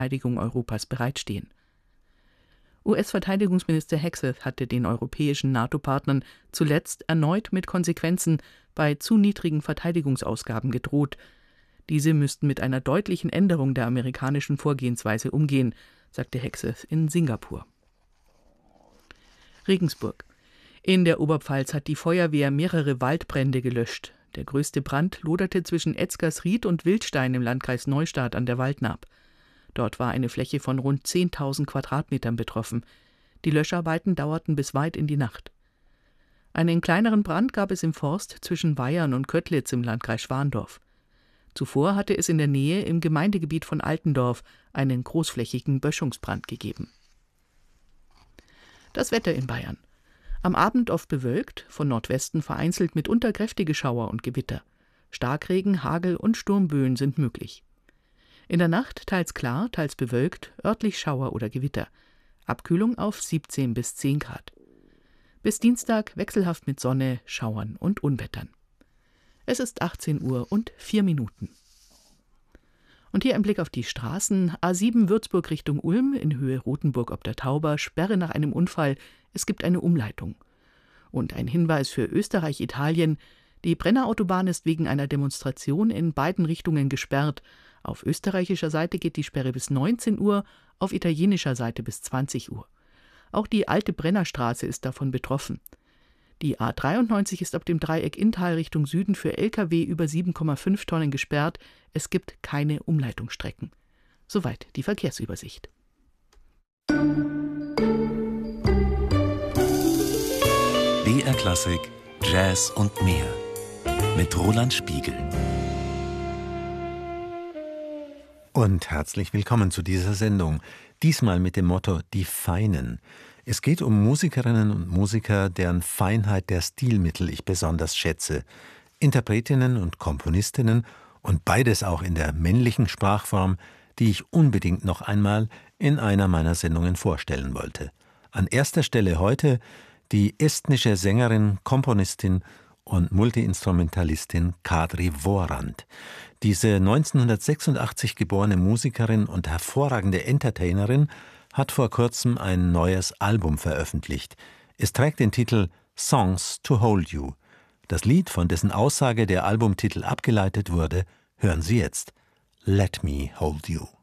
Verteidigung Europas bereitstehen. US-Verteidigungsminister Hegseth hatte den europäischen NATO-Partnern zuletzt erneut mit Konsequenzen bei zu niedrigen Verteidigungsausgaben gedroht. Diese müssten mit einer deutlichen Änderung der amerikanischen Vorgehensweise umgehen, sagte Hegseth in Singapur. Regensburg. In der Oberpfalz hat die Feuerwehr mehrere Waldbrände gelöscht. Der größte Brand loderte zwischen Etzgersried und Wildstein im Landkreis Neustadt an der Waldnaab. Dort war eine Fläche von rund 10.000 Quadratmetern betroffen. Die Löscharbeiten dauerten bis weit in die Nacht. Einen kleineren Brand gab es im Forst zwischen Weyern und Ködlitz im Landkreis Schwandorf. Zuvor hatte es in der Nähe im Gemeindegebiet von Altendorf einen großflächigen Böschungsbrand gegeben. Das Wetter in Bayern. Am Abend oft bewölkt, von Nordwesten vereinzelt mitunter kräftige Schauer und Gewitter. Starkregen, Hagel und Sturmböen sind möglich. In der Nacht teils klar, teils bewölkt, örtlich Schauer oder Gewitter. Abkühlung auf 17 bis 10 Grad. Bis Dienstag wechselhaft mit Sonne, Schauern und Unwettern. Es ist 18 Uhr und 4 Minuten. Und hier ein Blick auf die Straßen. A7 Würzburg Richtung Ulm, in Höhe Rothenburg ob der Tauber, Sperre nach einem Unfall. Es gibt eine Umleitung. Und ein Hinweis für Österreich-Italien. Die Brennerautobahn ist wegen einer Demonstration in beiden Richtungen gesperrt. Auf österreichischer Seite geht die Sperre bis 19 Uhr, auf italienischer Seite bis 20 Uhr. Auch die alte Brennerstraße ist davon betroffen. Die A93 ist ab dem Dreieck Inntal Richtung Süden für Lkw über 7,5 Tonnen gesperrt. Es gibt keine Umleitungsstrecken. Soweit die Verkehrsübersicht. BR Klassik Jazz und mehr mit Roland Spiegel. Und herzlich willkommen zu dieser Sendung. Diesmal mit dem Motto Die Feinen. Es geht um Musikerinnen und Musiker, deren Feinheit der Stilmittel ich besonders schätze. Interpretinnen und Komponistinnen und beides auch in der männlichen Sprachform, die ich unbedingt noch einmal in einer meiner Sendungen vorstellen wollte. An erster Stelle heute die estnische Sängerin, Komponistin und Multiinstrumentalistin Kadri Voorand. Diese 1986 geborene Musikerin und hervorragende Entertainerin hat vor kurzem ein neues Album veröffentlicht. Es trägt den Titel Songs to Hold You. Das Lied, von dessen Aussage der Albumtitel abgeleitet wurde, hören Sie jetzt. Let Me Hold You.